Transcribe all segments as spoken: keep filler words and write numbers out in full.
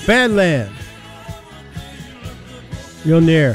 Badlands. You're on the air.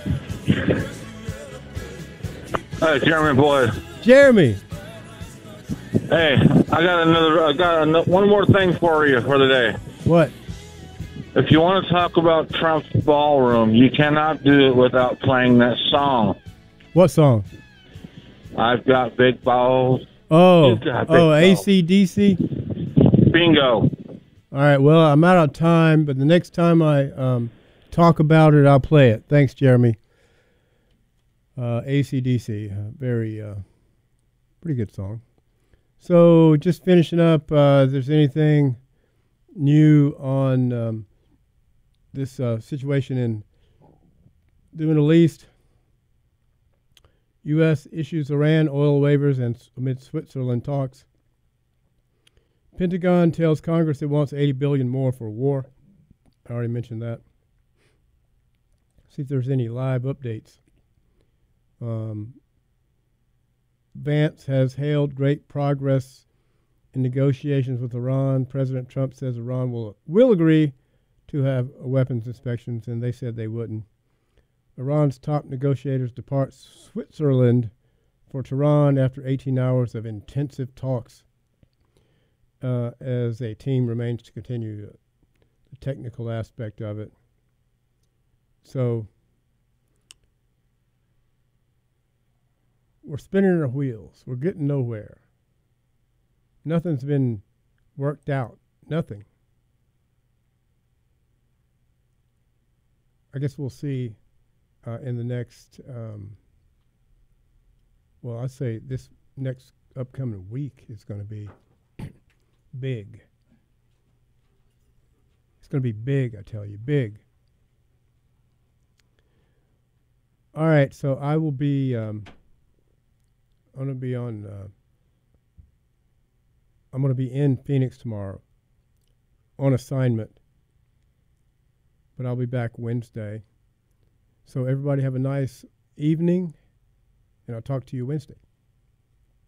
Hey, Jeremy boy. Jeremy. Hey, I got another. I got another, one more thing for you for the day. What? If you want to talk about Trump's ballroom, you cannot do it without playing that song. What song? I've got big balls. Oh, You've got big oh, balls. A C D C. Bingo. All right. Well, I'm out of time, but the next time I um, talk about it, I'll play it. Thanks, Jeremy. Uh, A C D C, uh, very uh, pretty good song. So, just finishing up. Uh, if there's anything new on um, this uh, situation in the Middle East? U S issues Iran oil waivers and amid Switzerland talks. Pentagon tells Congress it wants eighty billion dollars more for war. I already mentioned that. See if there's any live updates. Um, Vance has hailed great progress in negotiations with Iran. President Trump says Iran will will agree to have weapons inspections, and they said they wouldn't. Iran's top negotiators depart Switzerland for Tehran after eighteen hours of intensive talks uh, as a team remains to continue the technical aspect of it. So we're spinning our wheels. We're getting nowhere. Nothing's been worked out. Nothing. I guess we'll see uh, in the next, um, well, I'd say this next upcoming week is going to be big. It's going to be big, I tell you, big. All right, so I will be, um, I'm going to be on, uh, I'm going to be in Phoenix tomorrow on assignment, but I'll be back Wednesday. So everybody have a nice evening, and I'll talk to you Wednesday.